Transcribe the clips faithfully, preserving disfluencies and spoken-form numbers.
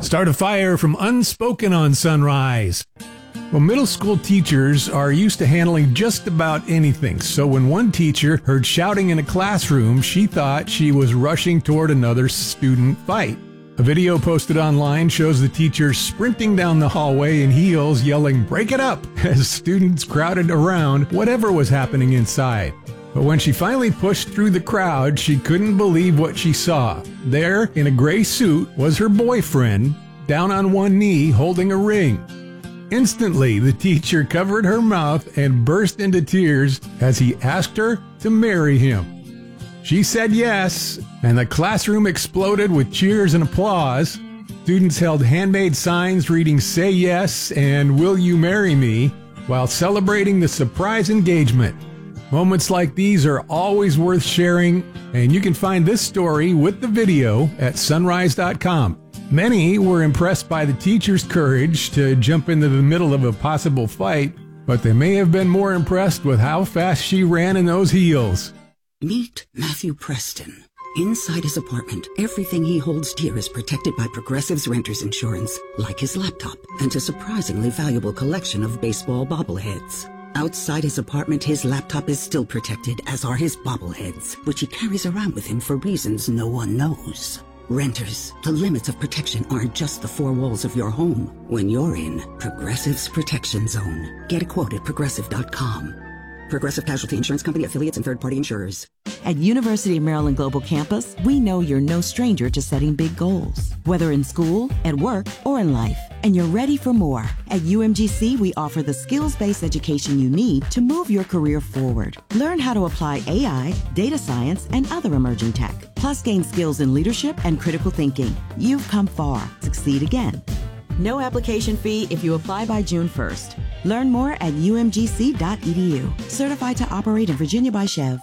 Start a fire from Unspoken on Sunrise. Well, middle school teachers are used to handling just about anything, so when one teacher heard shouting in a classroom, she thought she was rushing toward another student fight. A video posted online shows the teacher sprinting down the hallway in heels, yelling, "Break it up!" as students crowded around whatever was happening inside. But when she finally pushed through the crowd, she couldn't believe what she saw. There, in a gray suit, was her boyfriend, down on one knee, holding a ring. Instantly, the teacher covered her mouth and burst into tears as he asked her to marry him. She said yes, and the classroom exploded with cheers and applause. Students held handmade signs reading "Say Yes" and "Will You Marry Me" while celebrating the surprise engagement. Moments like these are always worth sharing, and you can find this story with the video at sunrise dot com. Many were impressed by the teacher's courage to jump into the middle of a possible fight, but they may have been more impressed with how fast she ran in those heels. Meet Matthew Preston. Inside his apartment, everything he holds dear is protected by Progressive's renter's insurance, like his laptop and a surprisingly valuable collection of baseball bobbleheads. Outside his apartment, his laptop is still protected, as are his bobbleheads, which he carries around with him for reasons no one knows. Renters, the limits of protection aren't just the four walls of your home. When you're in Progressive's Protection Zone, get a quote at progressive dot com. Progressive Casualty Insurance Company, affiliates, and third-party insurers. At University of Maryland Global Campus, we know you're no stranger to setting big goals, whether in school, at work, or in life, and you're ready for more. At U M G C, we offer the skills-based education you need to move your career forward. Learn how to apply A I, data science, and other emerging tech, plus gain skills in leadership and critical thinking. You've come far. Succeed again. No application fee if you apply by June first. Learn more at U M G C dot E D U. Certified to operate in Virginia by Chev.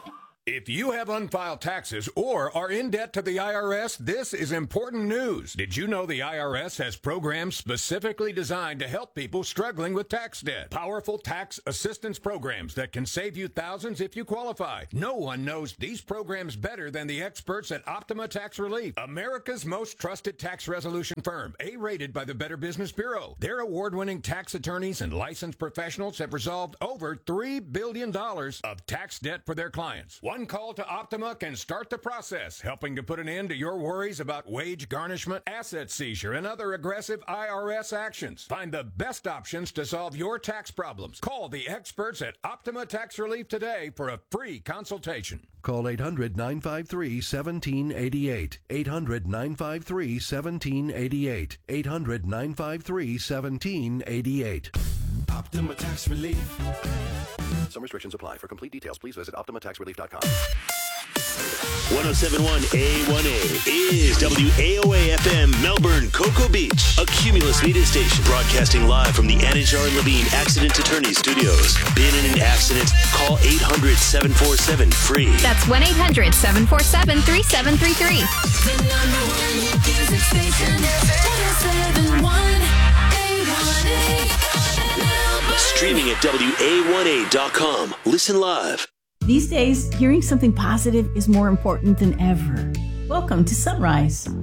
If you have unfiled taxes or are in debt to the I R S, this is important news. Did you know the I R S has programs specifically designed to help people struggling with tax debt? Powerful tax assistance programs that can save you thousands if you qualify. No one knows these programs better than the experts at Optima Tax Relief, America's most trusted tax resolution firm, A-rated by the Better Business Bureau. Their award-winning tax attorneys and licensed professionals have resolved over three billion dollars of tax debt for their clients. One call to Optima can start the process, helping to put an end to your worries about wage garnishment, asset seizure, and other aggressive I R S actions. Find the best options to solve your tax problems. Call the experts at Optima Tax Relief today for a free consultation. Call eight hundred, nine five three, one seven eight eight. eight hundred, nine five three, one seven eight eight. eight hundred, nine five three, one seven eight eight. Optima Tax Relief. Some restrictions apply. For complete details, please visit optima tax relief dot com. one oh seven point one A one A is W A O A F M, Melbourne, Cocoa Beach, a Cumulus media station, broadcasting live from the Anidjar and Levine Accident Attorney Studios. Been in an accident? Call eight hundred, seven four seven, free. That's one eight hundred, seven four seven, three seven three three. The number one music station, one oh seven point one A one A. Streaming at W A one A dot com. Listen live. These days, hearing something positive is more important than ever. Welcome to Sunrise.